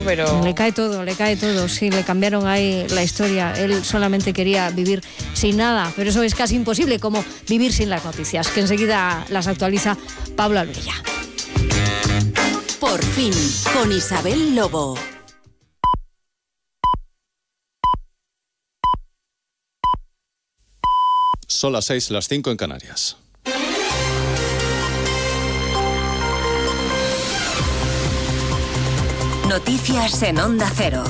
Pero le cae todo, sí, le cambiaron ahí la historia. Él solamente quería vivir sin nada, pero eso es casi imposible, como vivir sin las noticias, que enseguida las actualiza Pablo Albella. Por fin, con Isabel Lobo. Son las 6, las 5 en Canarias. Noticias en Onda Cero.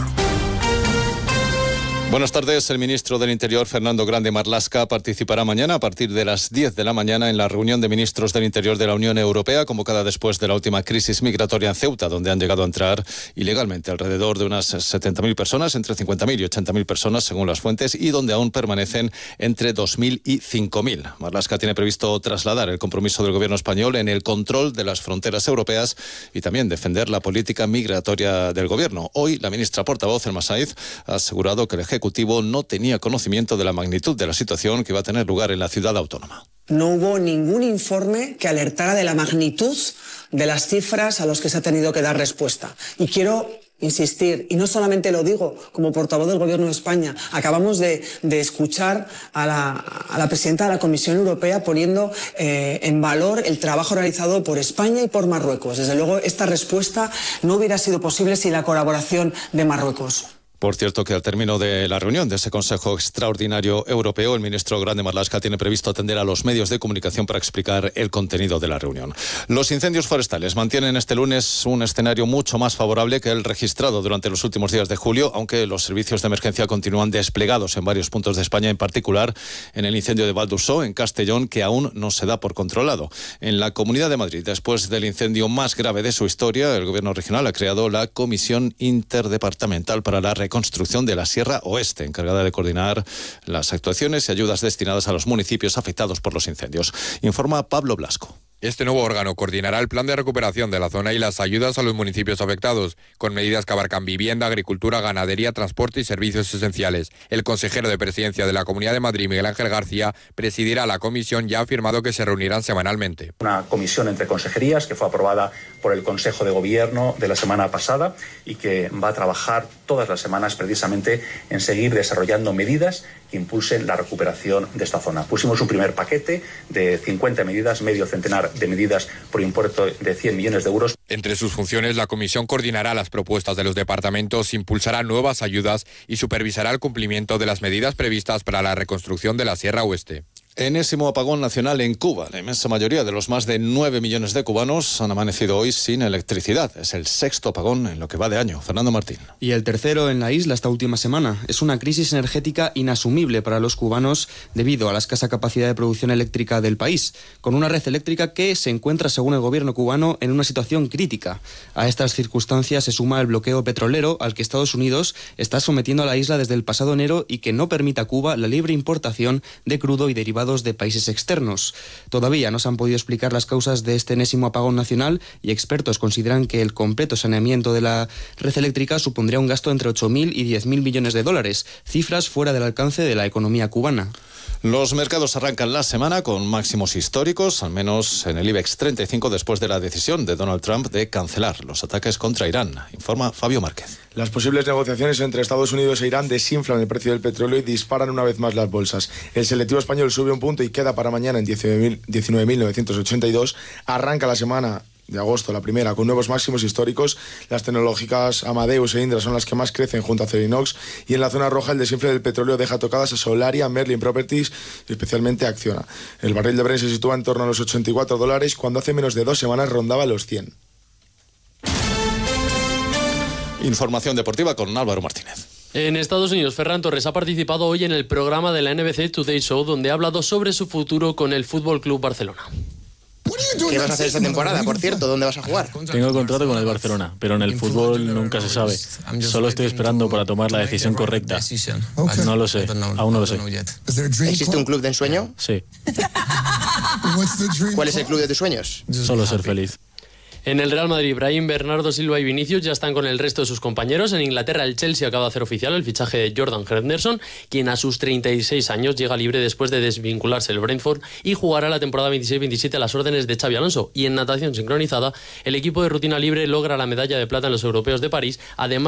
Buenas tardes. El ministro del Interior, Fernando Grande Marlaska, participará mañana a partir de las 10 de la mañana en la reunión de ministros del Interior de la Unión Europea, convocada después de la última crisis migratoria en Ceuta, donde han llegado a entrar ilegalmente alrededor de unas 70.000 personas, entre 50.000 y 80.000 personas, según las fuentes, y donde aún permanecen entre 2.000 y 5.000. Marlaska tiene previsto trasladar el compromiso del gobierno español en el control de las fronteras europeas y también defender la política migratoria del gobierno. Hoy, la ministra portavoz, Elma Saíz, ha asegurado que el Ejecutivo no tenía conocimiento de la magnitud de la situación que va a tener lugar en la ciudad autónoma. No hubo ningún informe que alertara de la magnitud de las cifras a las que se ha tenido que dar respuesta. Y quiero insistir, y no solamente lo digo como portavoz del Gobierno de España, acabamos de escuchar a la presidenta de la Comisión Europea poniendo en valor el trabajo realizado por España y por Marruecos. Desde luego, esta respuesta no hubiera sido posible sin la colaboración de Marruecos. Por cierto, que al término de la reunión de ese Consejo Extraordinario Europeo, el ministro Grande Marlaska tiene previsto atender a los medios de comunicación para explicar el contenido de la reunión. Los incendios forestales mantienen este lunes un escenario mucho más favorable que el registrado durante los últimos días de julio, aunque los servicios de emergencia continúan desplegados en varios puntos de España, en particular en el incendio de Val d'Ursó, en Castellón, que aún no se da por controlado. En la Comunidad de Madrid, después del incendio más grave de su historia, el Gobierno regional ha creado la Comisión Interdepartamental para la Reconstrucción de la Sierra Oeste, encargada de coordinar las actuaciones y ayudas destinadas a los municipios afectados por los incendios. Informa Pablo Blasco. Este nuevo órgano coordinará el plan de recuperación de la zona y las ayudas a los municipios afectados, con medidas que abarcan vivienda, agricultura, ganadería, transporte y servicios esenciales. El consejero de Presidencia de la Comunidad de Madrid, Miguel Ángel García, presidirá la comisión y ha afirmado que se reunirán semanalmente. Una comisión entre consejerías que fue aprobada por el Consejo de Gobierno de la semana pasada y que va a trabajar todas las semanas precisamente en seguir desarrollando medidas que impulsen la recuperación de esta zona. Pusimos un primer paquete de 50 medidas, medio centenar de medidas por importe de 100 millones de euros. Entre sus funciones, la comisión coordinará las propuestas de los departamentos, impulsará nuevas ayudas y supervisará el cumplimiento de las medidas previstas para la reconstrucción de la Sierra Oeste. Enésimo apagón nacional en Cuba. La inmensa mayoría de los más de 9 millones de cubanos han amanecido hoy sin electricidad. Es el sexto apagón en lo que va de año. Fernando Martín. Y el tercero en la isla esta última semana. Es una crisis energética inasumible para los cubanos debido a la escasa capacidad de producción eléctrica del país, con una red eléctrica que se encuentra, según el gobierno cubano, en una situación crítica. A estas circunstancias se suma el bloqueo petrolero al que Estados Unidos está sometiendo a la isla desde el pasado enero y que no permite a Cuba la libre importación de crudo y derivados de países externos. Todavía no se han podido explicar las causas de este enésimo apagón nacional y expertos consideran que el completo saneamiento de la red eléctrica supondría un gasto entre 8.000 y 10.000 millones de dólares, cifras fuera del alcance de la economía cubana. Los mercados arrancan la semana con máximos históricos, al menos en el IBEX 35, después de la decisión de Donald Trump de cancelar los ataques contra Irán. Informa Fabio Márquez. Las posibles negociaciones entre Estados Unidos e Irán desinflan el precio del petróleo y disparan una vez más las bolsas. El selectivo español sube un punto y queda para mañana en 19.982. Arranca la semana de agosto, la primera, con nuevos máximos históricos. Las tecnológicas Amadeus e Indra son las que más crecen junto a Acerinox, y en la zona roja el desinfle del petróleo deja tocadas a Solaria, Merlin Properties y especialmente a Acciona. El barril de Brent se sitúa en torno a los $84, cuando hace menos de 2 semanas rondaba los 100. Información deportiva con Álvaro Martínez. En Estados Unidos, Ferran Torres ha participado hoy en el programa de la NBC Today Show, donde ha hablado sobre su futuro con el Fútbol Club Barcelona. ¿Qué vas a hacer esta temporada, por cierto? ¿Dónde vas a jugar? Tengo contrato con el Barcelona, pero en el fútbol nunca se sabe. Solo estoy esperando para tomar la decisión correcta. No lo sé, aún no lo sé. ¿Existe un club de ensueño? Sí. ¿Cuál es el club de tus sueños? Solo ser feliz. En el Real Madrid, Brahim, Bernardo Silva y Vinicius ya están con el resto de sus compañeros. En Inglaterra, el Chelsea acaba de hacer oficial el fichaje de Jordan Henderson, quien a sus 36 años llega libre después de desvincularse del Brentford y jugará la temporada 26-27 a las órdenes de Xabi Alonso. Y en natación sincronizada, el equipo de rutina libre logra la medalla de plata en los Europeos de París, además